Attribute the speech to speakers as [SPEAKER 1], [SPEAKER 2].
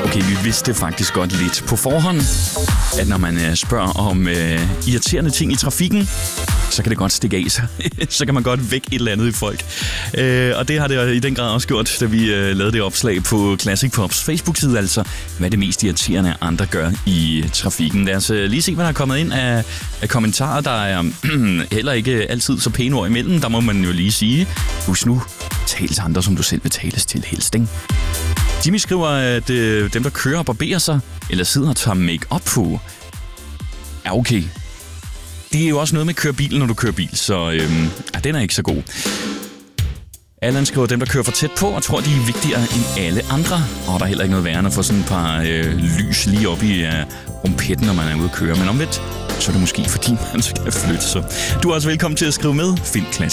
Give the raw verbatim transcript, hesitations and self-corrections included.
[SPEAKER 1] Okay, vi vidste faktisk godt lidt på forhånd, at når man spørger om øh, irriterende ting i trafikken, så kan det godt stikke af sig. Så kan man godt vække et eller andet i folk. Øh, og det har det i den grad også gjort, da vi øh, lavede det opslag på Classic Pops Facebook-side, altså hvad det mest irriterende andre gør i trafikken. Lad os øh, lige se, hvad der er kommet ind af, af kommentarer. Der er øh, heller ikke altid så pæne ord imellem. Der må man jo lige sige, husk nu, tal til andre, som du selv vil tales til helst, ikke? Jimmy skriver, at øh, dem, der kører og barberer sig, eller sidder og tager make-up på, er okay. Det er jo også noget med at køre bil, når du kører bil, så øhm, ja, den er ikke så god. Allan skriver, dem, der kører for tæt på, og tror, de er vigtigere end alle andre. Og der er heller ikke noget værre end at få sådan et par øh, lys lige op i øh, rumpetten, når man er ude at køre. Men omvendt, så er det måske fordi, man skal flytte sig. Du er også velkommen til at skrive med. Find Classic